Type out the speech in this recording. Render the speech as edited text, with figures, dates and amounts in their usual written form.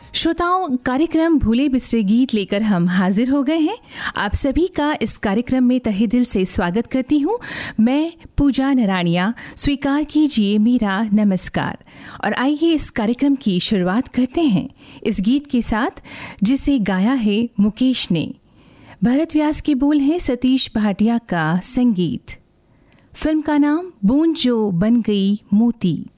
श्रोताओं, कार्यक्रम भूले बिसरे गीत लेकर हम हाजिर हो गए हैं। आप सभी का इस कार्यक्रम में तहे दिल से स्वागत करती हूँ। मैं पूजा नराणिया। स्वीकार कीजिए मेरा नमस्कार। और आइए इस कार्यक्रम की शुरुआत करते हैं इस गीत के साथ, जिसे गाया है मुकेश ने। भरत व्यास के बोल हैं, सतीश भाटिया का संगीत। फिल्म का नाम बूंद जो बन गई मोती।